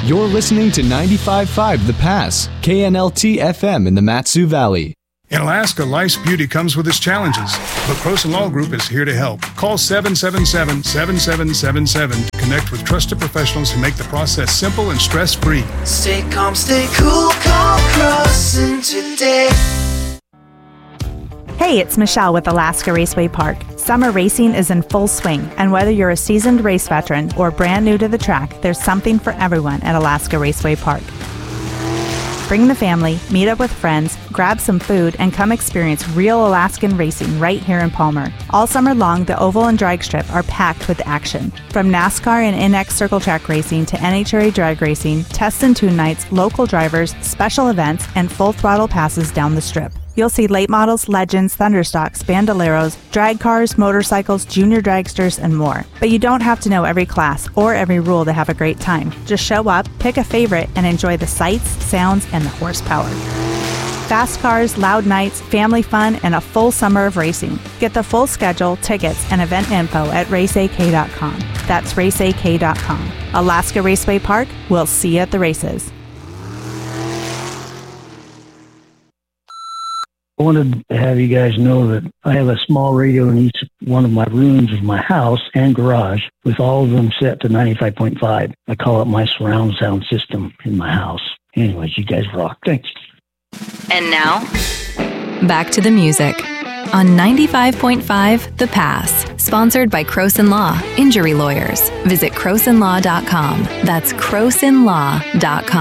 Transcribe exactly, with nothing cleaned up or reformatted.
You're listening to ninety-five point five The Pass, K N L T F M in the Mat-Su Valley. In Alaska, life's beauty comes with its challenges, but Croson Law Group is here to help. Call seven seven seven, seven seven seven seven to connect with trusted professionals who make the process simple and stress-free. Stay calm, stay cool, call Croson today. Hey, it's Michelle with Alaska Raceway Park. Summer racing is in full swing, and whether you're a seasoned race veteran or brand new to the track, there's something for everyone at Alaska Raceway Park. Bring the family, meet up with friends, grab some food, and come experience real Alaskan racing right here in Palmer. All summer long, the oval and drag strip are packed with action. From NASCAR and N X circle track racing to N H R A drag racing, test and tune nights, local drivers, special events, and full throttle passes down the strip. You'll see late models, legends, thunderstocks, bandoleros, drag cars, motorcycles, junior dragsters, and more. But you don't have to know every class or every rule to have a great time. Just show up, pick a favorite, and enjoy the sights, sounds, and the horsepower. Fast cars, loud nights, family fun, and a full summer of racing. Get the full schedule, tickets, and event info at race a k dot com. That's race a k dot com. Alaska Raceway Park, we'll see you at the races. I wanted to have you guys know that I have a small radio in each one of my rooms of my house and garage, with all of them set to ninety-five point five. I call it my surround sound system in my house. Anyways, you guys rock. Thanks. And now, back to the music on ninety-five point five The Pass, sponsored by Croson Law, Injury Lawyers. Visit croson law dot com. That's croson law dot com.